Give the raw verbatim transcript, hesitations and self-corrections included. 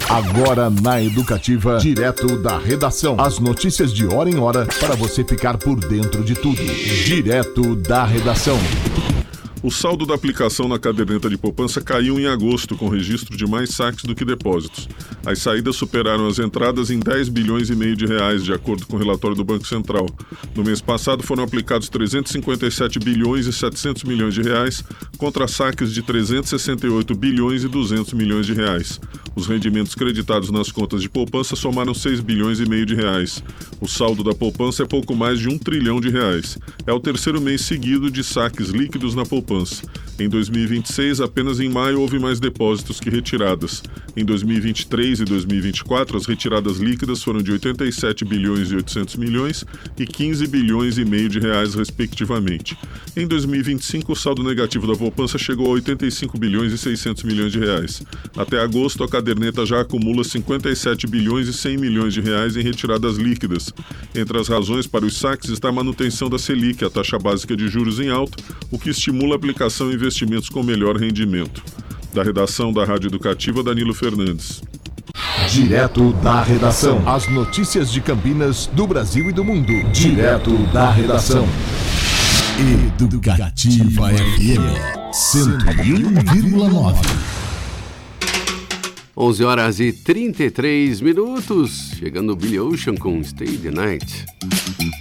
Agora na Educativa, direto da redação. As notícias de hora em hora para você ficar por dentro de tudo. Direto da redação. O saldo da aplicação na caderneta de poupança caiu em agosto, com registro de mais saques do que depósitos. As saídas superaram as entradas em dez bilhões e meio de reais, de acordo com o relatório do Banco Central. No mês passado foram aplicados trezentos e cinquenta e sete bilhões e setecentos milhões de reais, contra saques de trezentos e sessenta e oito bilhões e duzentos milhões de reais. Os rendimentos creditados nas contas de poupança somaram seis bilhões e meio de reais. O saldo da poupança é pouco mais de um trilhão de reais. É o terceiro mês seguido de saques líquidos na poupança. Em dois mil e vinte e seis, apenas em maio houve mais depósitos que retiradas. Em dois mil e vinte e três e dois mil e vinte e quatro, as retiradas líquidas foram de oitenta e sete bilhões e oitocentos milhões e quinze bilhões e meio de reais, respectivamente. Em dois mil e vinte e cinco, o saldo negativo da poupança chegou a oitenta e cinco bilhões e seiscentos milhões de reais. Até agosto, a caderneta já acumula cinquenta e sete bilhões e cem milhões de reais em retiradas líquidas. Entre as razões para os saques está a manutenção da Selic, a taxa básica de juros em alta, o que estimula a aplicação em investimentos com melhor rendimento. Da redação da Rádio Educativa, Danilo Fernandes. Direto da redação. As notícias de Campinas, do Brasil e do mundo. Direto da redação. Educativa F M cento e um vírgula nove. onze horas e trinta e três minutos. Chegando o Billy Ocean com Stay the Night.